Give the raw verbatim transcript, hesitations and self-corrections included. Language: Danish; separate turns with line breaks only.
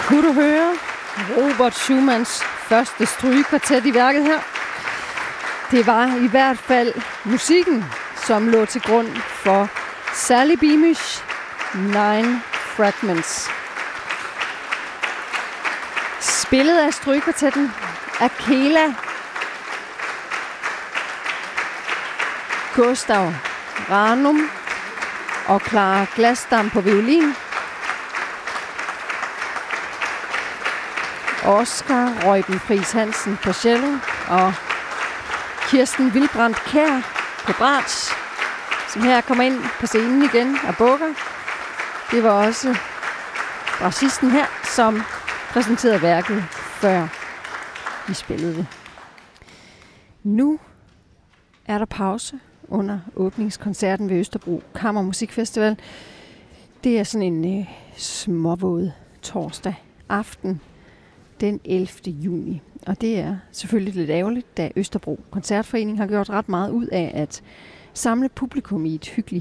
Kunne du høre Robert Schumanns første strygekvartet i værket her? Det var i hvert fald musikken, som lå til grund for Sally Beamish Nine Fragments. Spillet af strygekvartetten Akela, Gustav Ranum og Clara Glasdam på violin, Oscar Reuben Friis Hansen på cello og Kirsten Wilbrandt Kjær på bratsch, som her kommer ind på scenen igen og bukker. Det var også bratschisten her, som præsenterede værket før vi spillede det. Nu er der pause under åbningskoncerten ved Østerbro Kammermusikfestival. Det er sådan en øh, småvåd torsdag aften den ellevte juni. Og det er selvfølgelig lidt ærgerligt, da Østerbro Koncertforening har gjort ret meget ud af at samle publikum i et hyggeligt